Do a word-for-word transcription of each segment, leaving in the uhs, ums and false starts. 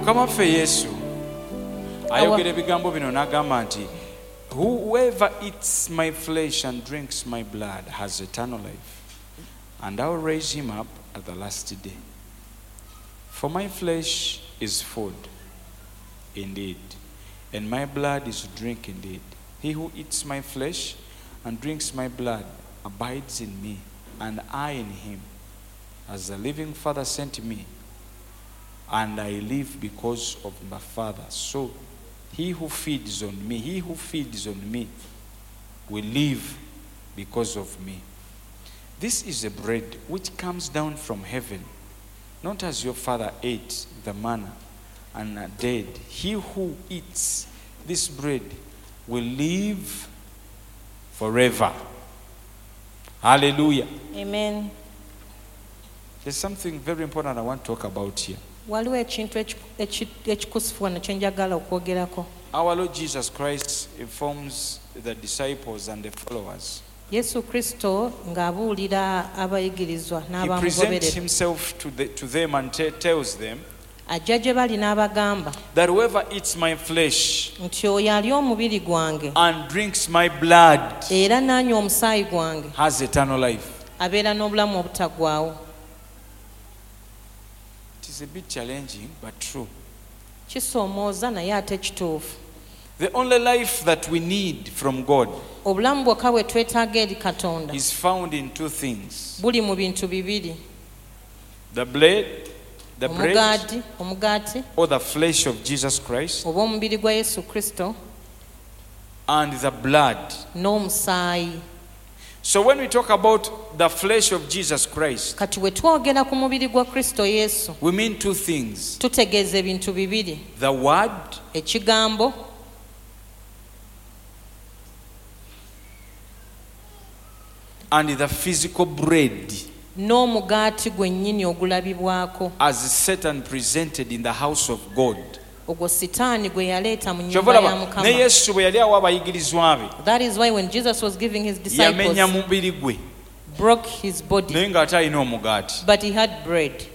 Mukama waffe Yesu ayogera ebigambo bino n'agamba nti whoever eats my flesh and drinks my blood has eternal life, and I will raise him up at the last day. For my flesh is food indeed, and my blood is drink indeed. He who eats my flesh and drinks my blood abides in me, and I in him. As the living Father sent me, and I live because of my Father. So he who feeds on me, he who feeds on me will live because of me. This is a bread which comes down from heaven, not as your father ate the manna and are dead. He who eats this bread will live forever. Hallelujah. Amen. There's something very important I want to talk about here. Waliwo ekintu ekikusifu wano kye njagala okwogerako. Our Lord Jesus Christ informs the disciples and the followers. Yesu Kristo ng'abuulira abayigirizwa He n'abamugoberera. presents himself to, the, to them and te- tells them Ajja gye bali n'abagamba that whoever eats my flesh nti oyo alya omubiri gwange and drinks my blood era n'anywa omusaayi gwange has eternal life. abeera n'obulamu obutaggwaawo. It is a bit challenging, but true. Kisoomooza naye ate kituufu. The only life that we need from God Obulamu bwokka bwe twetaaga eri Katonda is found in two things: buli mu bintu bibiri: the bread, the bread, omugaati omugaati or the flesh of Jesus Christ, oba omubiri gwa Yesu Kristo, and the blood. n'omusaayi. So when we talk about the flesh of Jesus Christ, Kati bwe twogera ku mubiri gwa Kristo Yesu we mean two things: tutegeeza ebintu bibiri: the word ekigambo and the physical bread, n'omugaati gwennyini ogulabibwako, as Satan presented in the house of God. ogwo sitaani gwe yaleeta mu nnyumba ya Ne Mukama. Yesu bwe yali awa abayigirizwa be, That is why when Jesus was giving his yamenya disciples, mubiri gwe broke his body, naye ng'ate alina omugaati. but he had bread.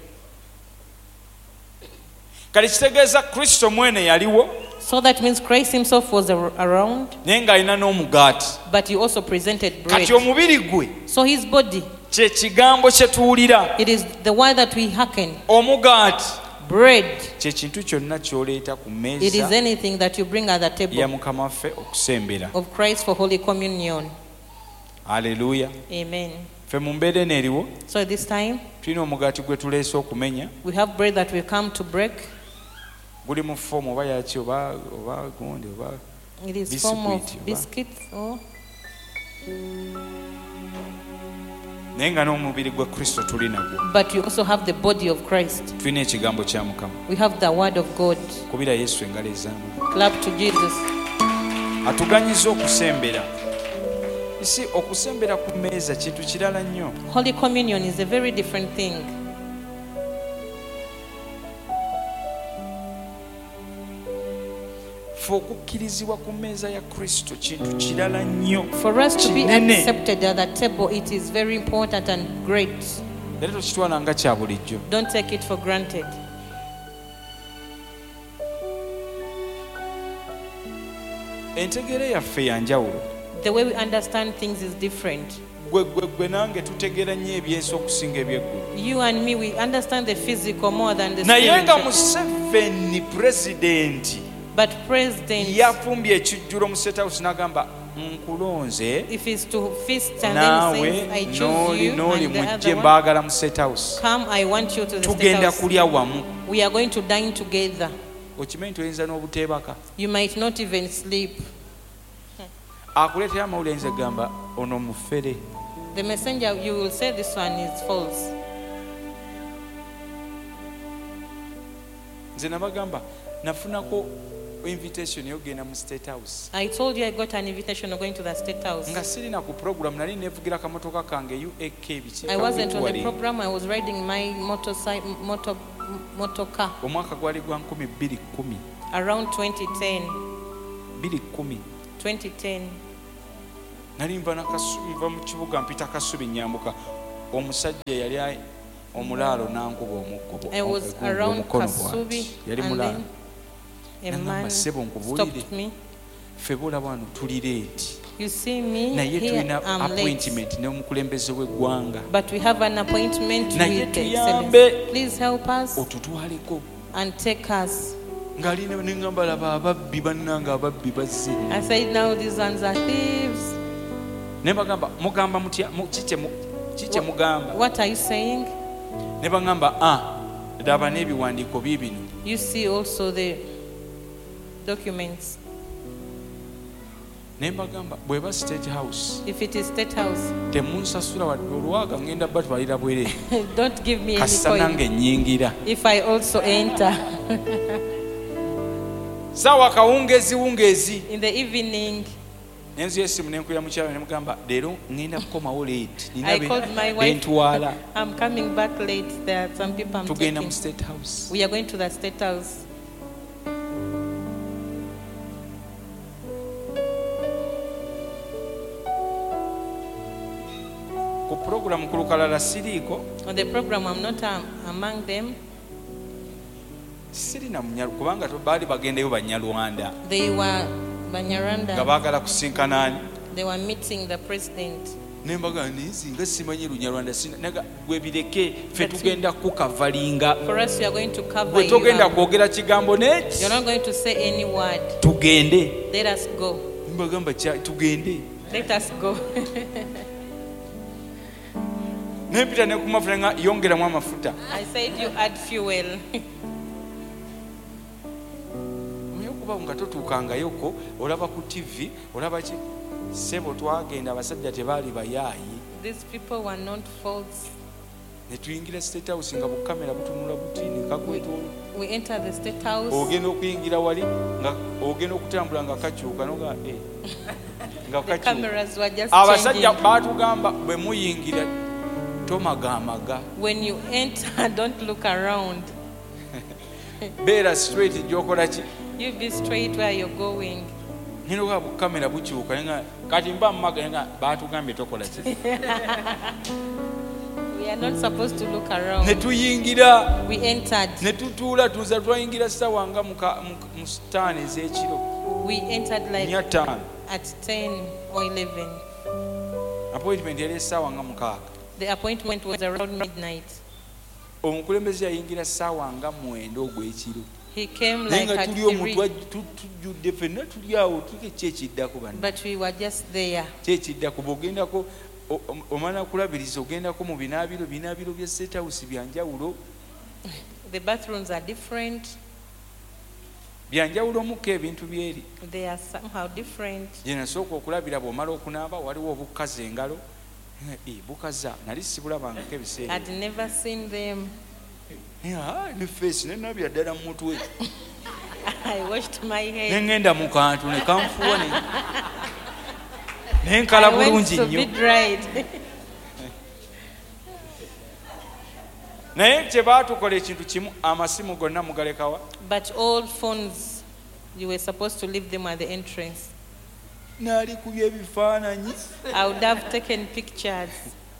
Kati kitegeeza Kristo mwene yaliwo So that means Christ himself was ar- around, naye ng'alina n'omugaati. but he also presented bread. Kati omubiri gwe So his body, kye kigambo kye tuwulira. it is the word that we hearken. Omugaati Bread, kye kintu kyonna ky'oleeta ku it is mmeeza anything that you bring at the ya table Mukama waffe okusembera. of Christ for Holy Communion. Haleluya. Amen. Ffe mu mbeera eno eriwo So this time, tulina omugaati gwe tuleese okumenya. we have bread that we come to break. Guli mu foomu oba yaki oba oba gundi oba It is form of Biscuit, biscuits. Or naye nga n'omubiri gwa Kristo tuli nagwo. but you also have the body of Christ. Tulina ekigambo kya Mukama. We have the word of God. Kubira Yesu engalo ez'amaanyi. Clap to Jesus. Atuganyiza okusembera. Isi okusembera ku mmeeza kintu kirala nnyo. Holy Communion is a very different thing. Ffe okukkirizibwa ku mmeeza ya Kristo kintu kirala nnyo. For us to be Kinene. accepted at the table, it is very important and great. Era tokitwala nga kya bulijjo. Don't take it for granted. Entegeera yaffe ya njawulo. The way we understand things is different. Gwe gwe gwe nange tutegeera nnyo ebyensi okusinga ebyeggulu. You and me, we understand the physical more than the Naye nga spiritual. Museveni pulezidenti But President, yafumbye ekijjulo mu State House n'agamba nkulonze if he's to feast and then naawe he says, I choose n'oli you n'oli and the mujje other one, mbaagala mu State House. come, I want you to the State Tugenda House. kulya wamu. We are going to dine together. Okimanyi nti oyinza n'obuteebaka. You might not even sleep. Akuleetera amawulire ayinza gamba ono mufere. The messenger, you will say this one is false. Nze nabagamba nafunako invitation yogenda mu State House. I told you I got an invitation of going to the State House. Nga sirina ku program nali nevugira kamotoka kange U A K biki. I wasn't on the program. I was riding my motorcycle, motor, motor car Omwaka gwali gwa nkumi bbiri kkumi. around twenty ten. bbiri kkumi. twenty ten. Nali nva nakasubi nva mu kibuga mpita kasubi nyambuka. Omusajja yali omulaalo nankuba omukko I was around Kasubi, yali and mulaalo then a man stopped me. ffe bulaba wano tuli leeti You see me naye here, tulina I'm late. appointment n'omukulembeze w'eggwanga But we have an appointment naye with the tuyambe Excellency. Please help us otutwaleko and take us. ng'ali neŋŋamba laba ababbi bannanga ababbi bazze I said, now these ones are thieves. ne bagamba mugamba mutya mu- kikye mu- kikye mugamba What are you saying? ne bagamba ah laba n'ebiwandiiko biibino You see also the documents. ne mbagamba bw'eba state house If it is State House, temunsasula wadde olwaga ngenda batwalira bwere don't give me any kasa coin nange nnyingira if I also enter. saawa kawungeezi wungeezi In the evening, nenzu yesimu nenkuya mukyalo ne mugamba leero ngenda kukomawo leeti I called my wife. bentwala I'm coming back late. There are some people I'm tugenda mu taking. state house We are going to the State House. ku puroguramu ku lukalala siriiko On the program, I'm not um, among them. sirina munyalu kubanga to- baali bagendeyo banyalwanda They were nga Banyaranda. baagala kusinkanaani They were meeting the president. nembaga nzi nga simanyi lunyalwanda naga gwebireke ffe That's tugenda kukavalinga For us, we are going to cover bwe you. togenda up. kwogera kigambo neki You're not going to say any word. tugende Let us go. mbagamba kya tugende Let us go. nempita ne ku mafuta nga yongeramu amafuta I said you add fuel. naye okuba nga totuukangayoko olaba ku tivi olaba ki sebo twagenda abasajja tebaali bayaayi These people were not false. ne tuyingira state house nga bukamera butunula buti ne kakwetoola We entered the State House. ogenda okuyingira wali nga ogenda okutambula nga kakyuka noga eh, nga The kakyuka cameras were just abasajja changing. baatugamba bwe muyingira tomagaamaga When you enter, don't look around. beera straight gyokola ki You be straight where you're going. ninoga bukamera bukyuka naye nga kati mba mumaga naye nga baatugambye tokola ki We are not supposed to look ne around. tuyingira We entered. ne tutuula tuza twayingira sawa nga muka- mu- mu sitaani ez'ekiro We entered like nya ttaano at ten or eleven. appointment yali essaawa nga mukaaga The appointment was around midnight. omukulembeze yayingira ssaawa nga mwenda ogw'ekiro He came naye like nga at tuli omu three, twa- tu- tujjudde ffenna tuli awo tuke kyekiddaku banna but we were just there. kyekiddaku bw'ogendako o- o- omala kulabiriza ogendako mu binaabiro binaabiro bya state house byanjawulo The bathrooms are different. byanjawulo mukko ebintu byeri They are somehow different. gye nasooka okulabira bw'omala okunaaba waliwo obukaza engalo Eh, bukaza nali sibulabangako ebiseera I'd never seen them. Eh, ah, ne feesi nenabira ddala mu mutwe I washed my head. neŋŋenda mu kantu ne kanfuwa ne- nenkala I went bulungi to be nnyo dried. naye kye baatukola ekintu kimu amasimu gonna mugalekawa But all phones, you were supposed to leave them at the entrance. naali kubya ebifaananyi I would have taken pictures.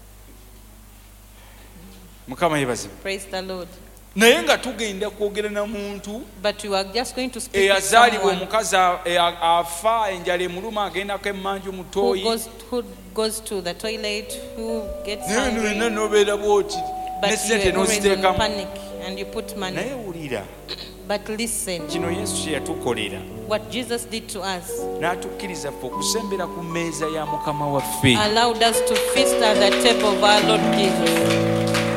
mukama yebazibu Praise the Lord. naye nga tugenda kwogera na muntu But we were just going to speak with eyazaalibwa someone omukazi a- e- a- afa enjala emuluma agendako emmanju who mutoyi goes, who goes to the toilet, who gets naye nolina hungry, nobeera bwoti ne but sente you are always in n'oziteekamu panic and you put money. naye wulira But listen, kino yesu kye yatukolera what Jesus did to us n'atukkiriza ffe okusembera ku mmeeza ya mukama waffe allowed us to feast at the table of our Lord Jesus.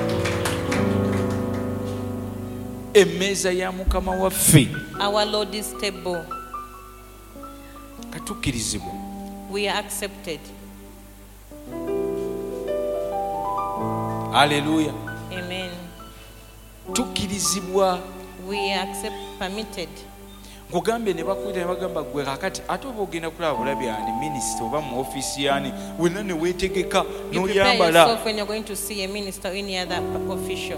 emmeeza ya mukama waffe Our Lord's table. katukkirizibwa We are accepted. aleluya Amen. tukkirizibwa We are accept, permitted. nkugambye ne bakwita ne bagamba gwe kakati ate oba ogenda kulaba bulabi ani minisita oba mu ofiisi yani wenna ne weetegeka You prepare n'oyambala yourself when you're going to see a minister or any other official.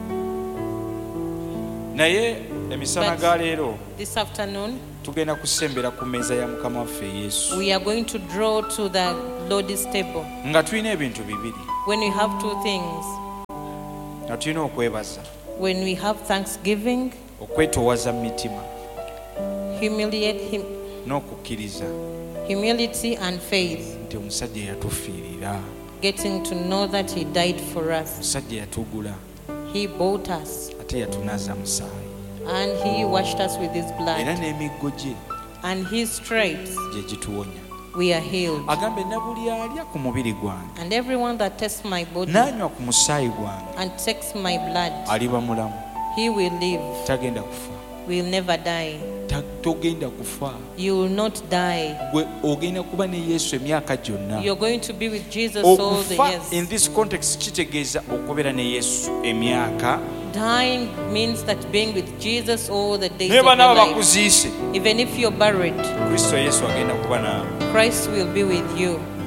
naye emisana But- ga leero This afternoon, tugenda kusembera ku mmeeza ya mukama waffe yesu we are going to draw to the Lord's table. nga tulina ebintu bibiri When you have two things, nga tulina okwebaza, when we have thanksgiving, okwetoowaza mu mitima humiliate him, n'okukkiriza humility and faith, nti omusajja yatufiirira, getting to know that he died for us. omusajja yatugula He bought us ate yatunaza musaayi, and he washed us with his era blood, n'emiggo gye and his stripes gye gituwonya. we are healed. Agambe na buli alya ku mubiri gwange And everyone that tastes my body n'anywa ku musaayi gwange and takes my blood, aliba mulamu, he will live, tagenda kufa. will never die. Ta- togenda kufa, You will not die. gwe ogenda kuba ne Yesu emyaka gyonna. You're going to be with Jesus all the Okufa in years. this context kitegeeza okubeera ne Yesu emyaka. Dying means that being with Jesus all the days Naye of your banaaba life. bakuziise, Even if you're buried, Kristo Yesu agenda kuba naawe. Christ will be with you.